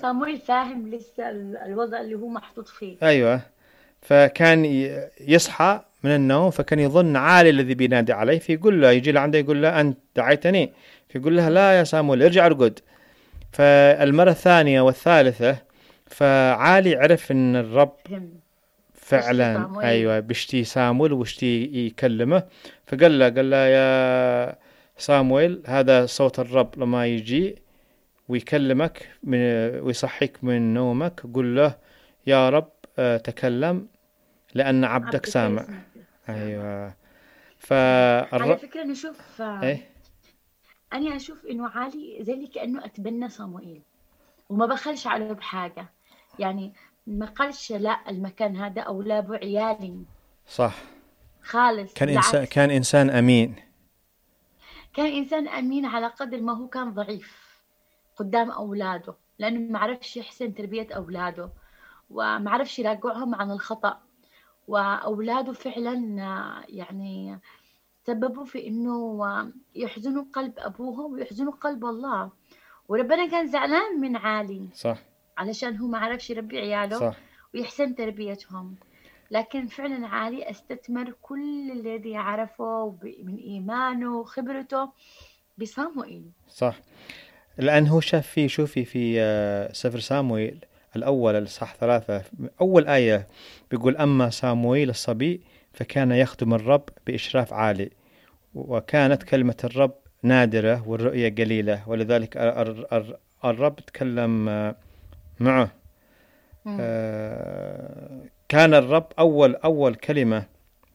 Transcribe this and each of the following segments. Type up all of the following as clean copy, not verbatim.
صامويل فاهم لسه الوضع اللي هو محطوط فيه. أيوة. فكان يصحى من النوم، فكان يظن عالي الذي بينادي عليه، فيقول له، يجي لعنده يقول له أنت دعيتني؟ فيقول له مم. لا يا سامويل، ارجع ارقد. فالمرة الثانية والثالثة، فعالي عرف ان الرب فهم. بشتي فعلا صامويل. ايوه بيشتي سامويل وبيشتي يكلمه. قال له يا سامويل، هذا صوت الرب لما يجي ويكلمك ويصحيك من نومك، قل له يا رب تكلم لأن عبدك عبدك سامع. يسمع سامع. ايوه. على فالر فكرة نشوف، ايه. أنا أشوف إنه عالي زي اللي كأنه أتبنى صموئيل، وما بخلش عليه بحاجة. يعني ما قالش لا المكان هذا أولابه عيالي صح. خالص، كان بالعكس. إنسان أمين. كان إنسان أمين على قدر ما هو كان ضعيف قدام أولاده، لأنه ما عرفش يحسن تربية أولاده، وما عرفش يراجعهم عن الخطأ. وأولاده فعلا يعني سببوا في إنه يحزنوا قلب أبوهم ويحزنوا قلب الله. وربنا كان زعلان من عالي صح. علشان هو ما عرفش يربي عياله صح. ويحسن تربيتهم. لكن فعلا عالي استثمر كل الذي عرفه من إيمانه وخبرته بصاموئيل. صح. لأن هو شاف فيه، شوفي في سفر سامويل الأول الإصحاح 3 أول آية، بيقول أما سامويل الصبي فكان يخدم الرب بإشراف عالي، وكانت كلمة الرب نادرة والرؤية قليلة، ولذلك الرب تكلم معه. مم. كان الرب أول كلمة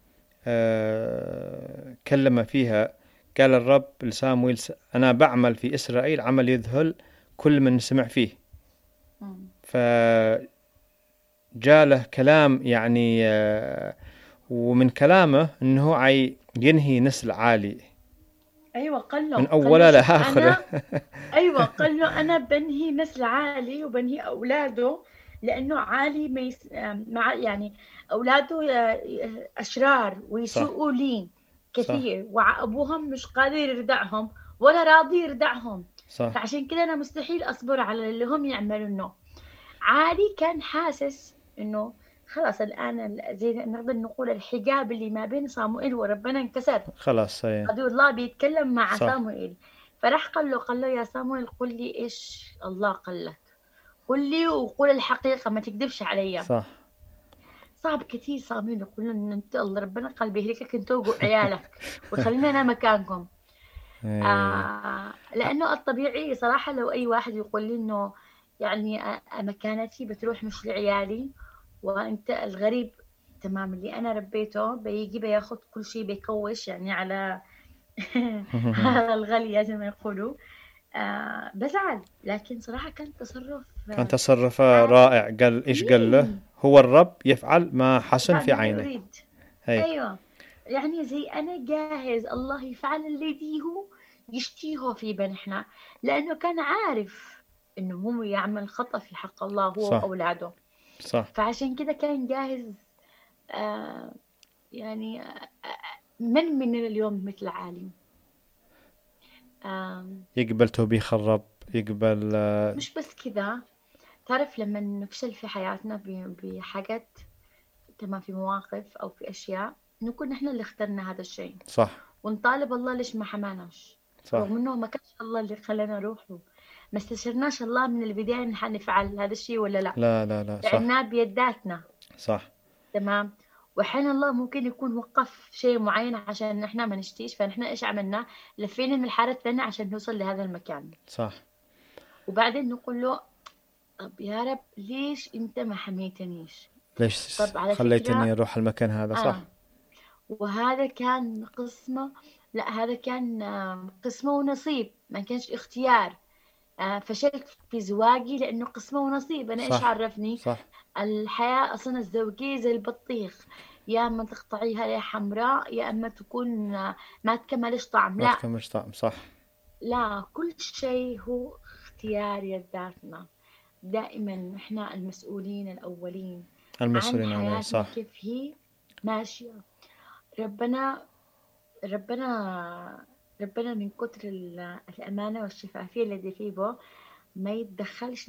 كلم فيها، قال الرب لسامويل أنا بعمل في إسرائيل عمل يذهل كل من سمع فيه. مم. فجاء له كلام يعني ومن كلامه أنه ينهي نسل عالي أيوة، من قال له أوله شوف لآخره. أنا. أيوة، قال له أنا بنهي نسل عالي وبنهي أولاده، لأنه عالي ما مع يعني أولاده أشرار صح. ويسوءوا لي صح. كثير، وأبوهم مش قادر يردعهم ولا راضي يردعهم. صح. فعشان كده أنا مستحيل أصبر على اللي هم يعملونه. عالي كان حاسس إنه خلاص الآن زي نقدر نقول الحجاب اللي ما بين صاموئيل وربنا انكسر. خلاص. عدو الله بيتكلم مع صح. صاموئيل. فراح قال له يا صاموئيل قل لي ايش الله قال لك. قل لي وقول الحقيقة، ما تكذبش عليا. صح. صعب كثير صاموئيل يقول له ان انت الله ربنا قال بيهلكك انت وعيالك ويخليني انا مكانكم. إيه. لانه الطبيعي صراحة لو اي واحد يقول لي انه يعني مكانتي بتروح مش لعيالي، وانت الغريب تمام اللي انا ربيته بيجي بياخد كل شيء بيكوش يعني على على الغالية زي ما يقولوا. بزعل، لكن صراحة كان تصرف كان تصرفه عالي رائع. قال إيش قال له؟ أمين. هو الرب يفعل ما حسن يفعل في ما عينه. يريد. هي. أيوة، يعني زي أنا جاهز الله يفعل الذي هو يشتيه في بنحنا، لأنه كان عارف إنه هو يعمل خطأ في حق الله هو صح. وأولاده. صح. فعشان كده كان جاهز. آه يعني من اليوم مثل عالي. آه يقبل توبيخ الرب، يقبل مش بس كذا، تعرف لما نفشل في حياتنا بحاجات، تمام، في مواقف أو في أشياء، نكون نحن اللي اخترنا هذا الشيء، صح. ونطالب الله ليش ما حماناش، صح. رغم إنه ما كانش الله اللي خلانا نروح. ما استشرناش الله من البداية إن حنفعل هذا الشيء ولا لا. لا لا لا. صح. لعبناه بيداتنا. صح. تمام. وأحيانا الله ممكن يكون وقف شيء معين عشان نحن ما نشتيش، فنحن إيش عملنا؟ لفينا من الحارة الثانية عشان نوصل لهذا المكان. صح. وبعدين نقول له طب يا رب ليش أنت ما حميتنيش؟ ليش طب على خليتني فكرة، أروح المكان هذا؟ صح. آه وهذا كان قسمة. لا، هذا كان قسمة ونصيب، ما كانش اختيار. فشلت في زواجي لأنه قسمة ونصيب، أنا إيش صح. عرفني؟ صح. الحياة أصلا الزوجية زي البطيخ، يا أما تقطعيها يا حمراء يا أما تكون ما تكملش طعم. ما لا، تكملش طعم. صح. لا، كل شيء هو اختيار ذاتنا. دائما إحنا المسؤولين الأولين عن المسؤولين عليه. حياتنا صح. كيف هي ماشية. ربنا ربنا ربنا من كتر الأمانة والشفافية اللي فيه ما يتدخلش